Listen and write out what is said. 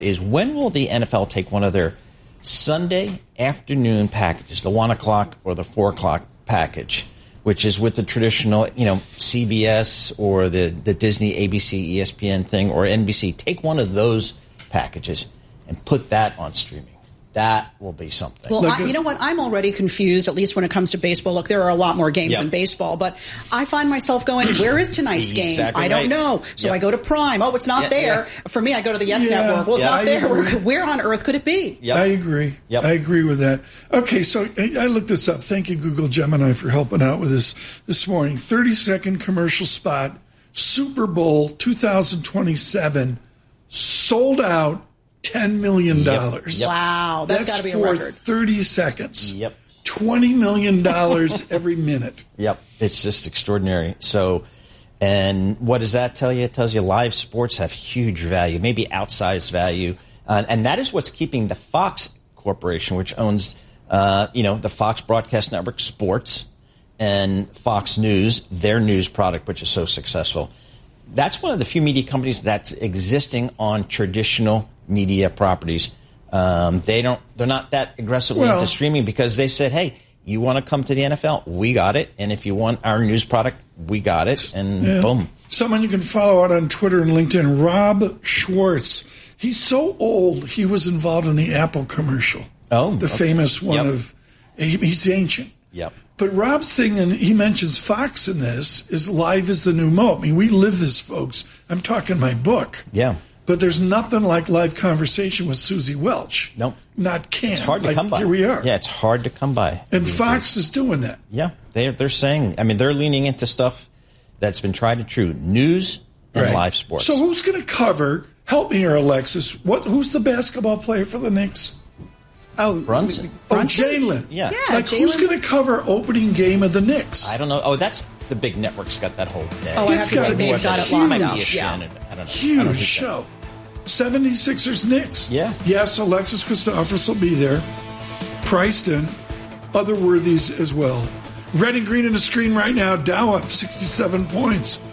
is when will the NFL take one of their Sunday afternoon packages, the 1 o'clock or the 4 o'clock package, which is with the traditional, CBS or the Disney, ABC, ESPN thing, or NBC. Take one of those packages and put that on streaming. That will be something. Well, you know what? I'm already confused, at least when it comes to baseball. Look, there are a lot more games in baseball, but I find myself going, where is tonight's game? Exactly I don't know. So I go to Prime. Oh, it's not there. For me, I go to the Yes Network. Well, it's not there. Where on earth could it be? I agree. I agree with that. Okay, so I looked this up. Thank you, Google Gemini, for helping out with this morning. 30-second commercial spot, Super Bowl 2027, sold out. $10 million. Wow, that's got to be a record. 30 seconds. $20 million every minute. It's just extraordinary. So, and what does that tell you? It tells you live sports have huge value, maybe outsized value. And that is what's keeping the Fox Corporation, which owns, the Fox Broadcast Network Sports and Fox News, their news product, which is so successful. That's one of the few media companies that's existing on traditional media properties. They're not that aggressively into streaming because they said, hey, you want to come to the NFL? We got it. And if you want our news product, we got it. And boom. Someone you can follow out on Twitter and LinkedIn, Rob Schwartz. He's so old, he was involved in the Apple commercial. The famous one of, he's ancient. But Rob's thing, and he mentions Fox in this, is live is the new mo. I mean, we live this, folks. I'm talking my book. But there's nothing like live conversation with Susie Welch. Not Cam. It's hard to come by. Here we are. It's hard to come by. And Fox is doing that. They're saying, they're leaning into stuff that's been tried and true. News and live sports. So who's going to cover, help me here, Alexis, who's the basketball player for the Knicks? Brunson. Jalen. Who's going to cover opening game of the Knicks? I don't know. That's the big network's got that whole day. I have to think they've got it locked up. I don't know. Huge show. 76ers Knicks. Yes, Alexis Christophers will be there. Preston. Other worthies as well. Red and green on the screen right now. Dow up 67 points.